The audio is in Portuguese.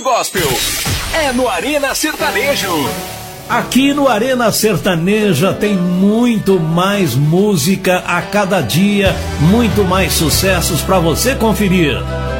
Gospel é no Arena Sertanejo. Aqui no Arena Sertaneja tem muito mais música a cada dia, muito mais sucessos para você conferir.